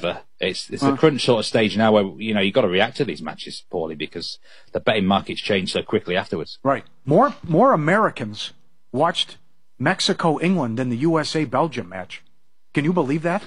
ever. It's the crunch sort of stage now where, you've got to react to these matches, Paulie, because the betting markets change so quickly afterwards. Right. More Americans watched Mexico-England than the USA-Belgium match. Can you believe that?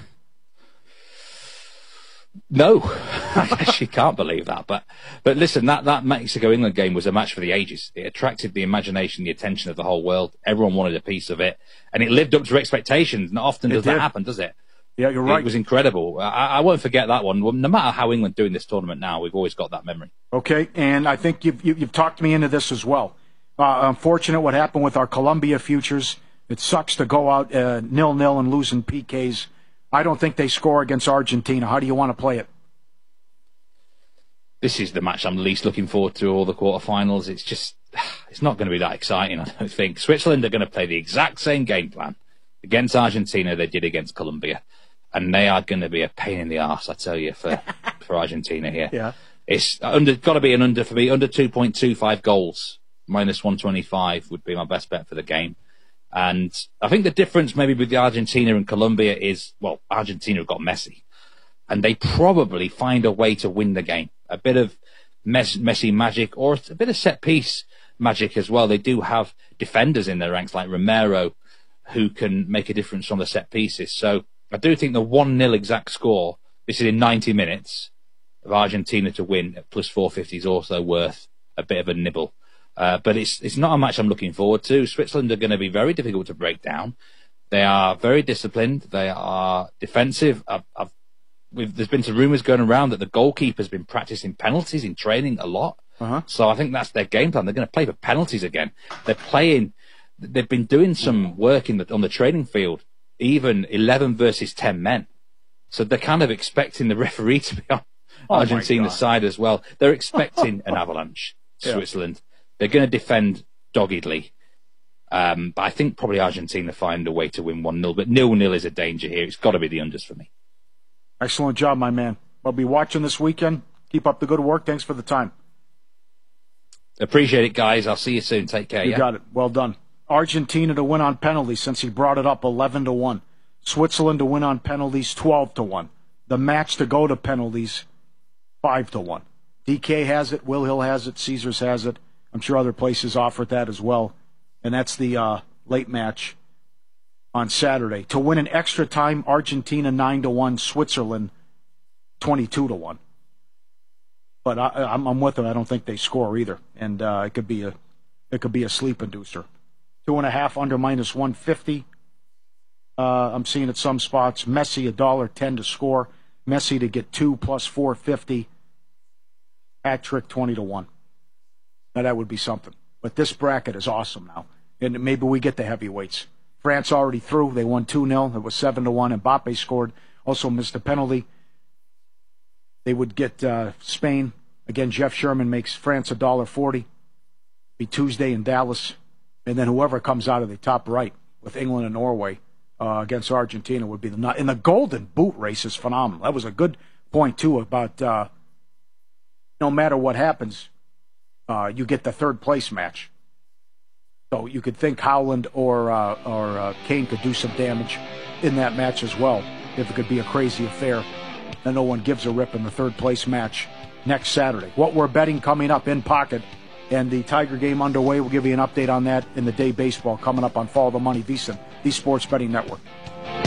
No, I actually can't believe that. But listen, that Mexico-England game was a match for the ages. It attracted the imagination, the attention of the whole world. Everyone wanted a piece of it, and it lived up to expectations. Not often does that happen, does it? Yeah, you're right. It was incredible. I won't forget that one. No matter how England do in this tournament now, we've always got that memory. Okay, and I think you've talked me into this as well. Unfortunate what happened with our Colombia futures. It sucks to go out 0-0 and losing PKs. I don't think they score against Argentina. How do you want to play it? This is the match I'm least looking forward to, all the quarterfinals. It's not going to be that exciting, I don't think. Switzerland are going to play the exact same game plan against Argentina they did against Colombia. And they are going to be a pain in the arse, I tell you, for Argentina here. Yeah. It's got to be an under for me, under 2.25 goals. Minus 125 would be my best bet for the game. And I think the difference maybe with the Argentina and Colombia is, well, Argentina have got Messi. And they probably find a way to win the game. A bit of Messi magic or a bit of set-piece magic as well. They do have defenders in their ranks like Romero who can make a difference on the set pieces. So I do think the 1-0 exact score, this is in 90 minutes, of Argentina to win at plus 450 is also worth a bit of a nibble. But it's not a match I'm looking forward to. Switzerland are going to be very difficult to break down. They are very disciplined. They are defensive. There's been some rumours going around that the goalkeeper's been practicing penalties in training a lot. So I think that's their game plan. They're going to play for penalties again. They've been doing some work on the training field, even 11 versus 10 men. So they're kind of expecting the referee to be on Argentina's side as well. They're expecting an avalanche, Switzerland. They're going to defend doggedly. But I think probably Argentina find a way to win 1-0. But 0-0 is a danger here. It's got to be the unders for me. Excellent job, my man. I'll be watching this weekend. Keep up the good work. Thanks for the time. Appreciate it, guys. I'll see you soon. Take care. You got it. Well done. Argentina to win on penalties, since he brought it up, 11-1. Switzerland to win on penalties, 12-1. The match to go to penalties, 5-1. DK has it. Will Hill has it. Caesars has it. I'm sure other places offer that as well. And that's the late match on Saturday. To win an extra time, Argentina 9-1, Switzerland 22-1. But I'm with them. I don't think they score either, and it could be a sleep inducer. 2.5 under minus 150. I'm seeing at some spots Messi $1.10 to score. Messi to get 2 plus 450. Hat trick 20-1. Now that would be something. But this bracket is awesome now, and maybe we get the heavyweights. France already through. They won 2-0. It was 7-1. Mbappe scored. Also missed a penalty. They would get Spain. Again, Jeff Sherman makes France $1.40. Be Tuesday in Dallas. And then whoever comes out of the top right with England and Norway against Argentina would be the nut. And the Golden Boot race is phenomenal. That was a good point, too, about no matter what happens, you get the third place match. So you could think Howland or Kane could do some damage in that match as well, if it could be a crazy affair. And no one gives a rip in the third place match next Saturday. What we're betting coming up in pocket, and the Tiger game underway. We'll give you an update on that in the day baseball coming up on Follow the Money, VSiN, the Sports Betting Network.